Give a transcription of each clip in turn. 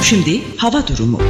Şimdi hava durumu.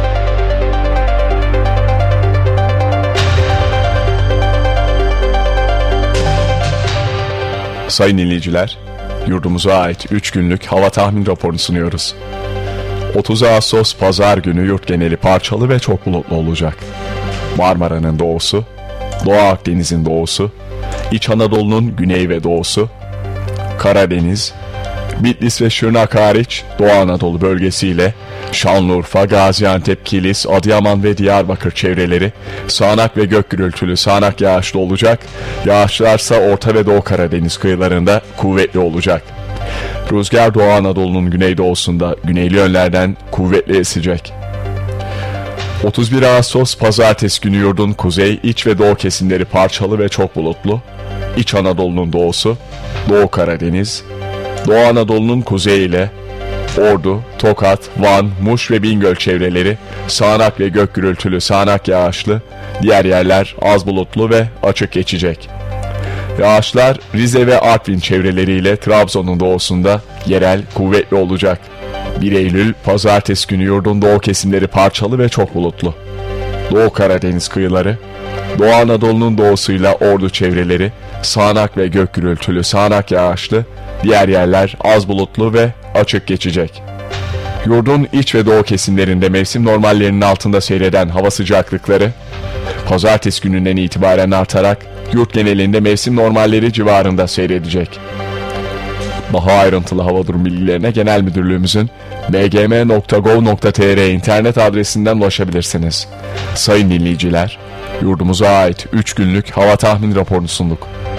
Sayın dinleyiciler, yurdumuza ait 3 günlük hava tahmin raporunu sunuyoruz. 30 Ağustos Pazar günü yurt geneli parçalı ve çok bulutlu olacak. Marmara'nın doğusu, Doğu Akdeniz'in doğusu, İç Anadolu'nun güney ve doğusu, Karadeniz, Bitlis ve Şırnak hariç Doğu Anadolu bölgesiyle Şanlıurfa, Gaziantep, Kilis, Adıyaman ve Diyarbakır çevreleri sağanak ve gök gürültülü sağanak yağışlı olacak. Yağışlarsa Orta ve Doğu Karadeniz kıyılarında kuvvetli olacak. Rüzgar Doğu Anadolu'nun güneydoğusunda güneyli yönlerden kuvvetli esecek. 31 Ağustos Pazartesi günü yurdun kuzey, iç ve doğu kesimleri parçalı ve çok bulutlu. İç Anadolu'nun doğusu, Doğu Karadeniz, Doğu Anadolu'nun kuzeyi ile Ordu, Tokat, Van, Muş ve Bingöl çevreleri sağanak ve gök gürültülü sağanak yağışlı, diğer yerler az bulutlu ve açık geçecek. Yağışlar Rize ve Artvin çevreleriyle Trabzon'un doğusunda yerel kuvvetli olacak. 1 Eylül Pazartesi günü yurdun doğu kesimleri parçalı ve çok bulutlu. Doğu Karadeniz kıyıları, Doğu Anadolu'nun doğusuyla Ordu çevreleri sağanak ve gök gürültülü sağanak yağışlı, diğer yerler az bulutlu ve açık geçecek. Yurdun iç ve doğu kesimlerinde mevsim normallerinin altında seyreden hava sıcaklıkları, Pazartesi gününden itibaren artarak yurt genelinde mevsim normalleri civarında seyredecek. Daha ayrıntılı hava durum bilgilerine Genel Müdürlüğümüzün bgm.gov.tr internet adresinden ulaşabilirsiniz. Sayın dinleyiciler, yurdumuza ait 3 günlük hava tahmin raporunu sunduk.